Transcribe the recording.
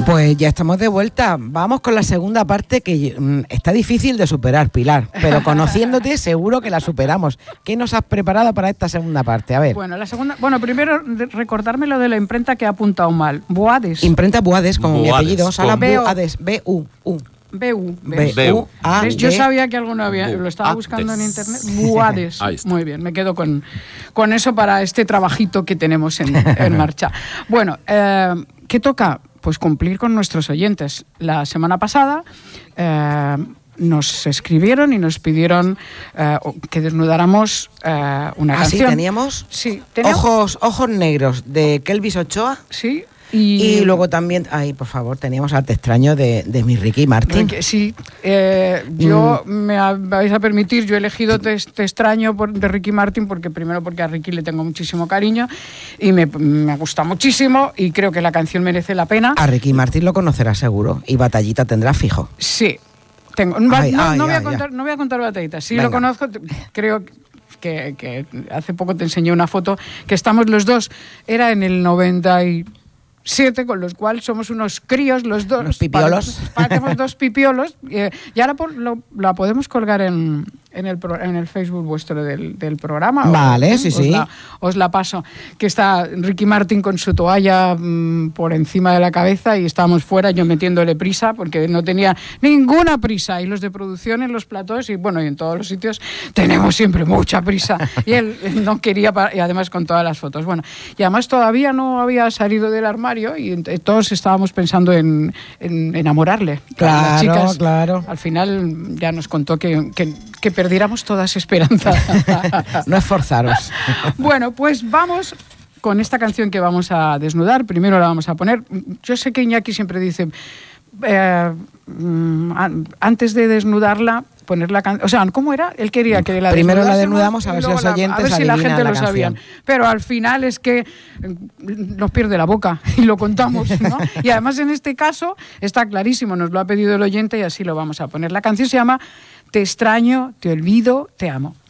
Pues ya estamos de vuelta. Vamos con la segunda parte que está difícil de superar, Pilar, pero conociéndote seguro que la superamos. ¿Qué nos has preparado para esta segunda parte? A ver. Bueno, primero recordarme lo de la imprenta que he apuntado mal. Boades. Imprenta Boades, como mi apellido. Sala Boades, B-U-U. B-U. Yo sabía que alguno lo estaba buscando en internet. Boades. Muy bien, me quedo con eso para este trabajito que tenemos en marcha. Bueno, ¿qué toca? Pues cumplir con nuestros oyentes. La semana pasada nos escribieron y nos pidieron que desnudáramos una canción. ¿Sí teníamos? Sí. Ojos negros, de Kelvis Ochoa. Sí. Y luego también, por favor, teníamos a Te extraño de mi Ricky Martin. Sí, yo me vais a permitir, yo he elegido Te extraño de Ricky Martin porque a Ricky le tengo muchísimo cariño y me gusta muchísimo y creo que la canción merece la pena. A Ricky Martin lo conocerás seguro y batallita tendrá fijo. Sí, tengo. No voy a contar batallitas. Sí, venga. Lo conozco, creo que hace poco te enseñé una foto que estamos los dos, era en el 97, con los cuales somos unos críos los dos. Los pipiolos. Parecemos dos pipiolos. Y ahora la podemos colgar en el Facebook vuestro del programa. Vale, sí. Os la paso. Que está Ricky Martin con su toalla por encima de la cabeza y estábamos fuera, yo metiéndole prisa porque no tenía ninguna prisa. Y los de producción en los platós y en todos los sitios tenemos siempre mucha prisa. Y él no quería, y además con todas las fotos. Bueno, y además todavía no había salido del armario y todos estábamos pensando en enamorarle. Claro, las chicas, claro. Al final ya nos contó que perdiéramos todas esperanzas. No esforzaros. Bueno, pues vamos con esta canción que vamos a desnudar. Primero la vamos a poner. Yo sé que Iñaki siempre dice, antes de desnudarla, poner la canción. O sea, ¿cómo era? Él quería que la primero la desnudamos a ver si los oyentes a ver si la gente lo sabían. Pero al final es que nos pierde la boca y lo contamos, ¿no? Y además en este caso está clarísimo, nos lo ha pedido el oyente y así lo vamos a poner. La canción se llama Te extraño, te olvido, te amo.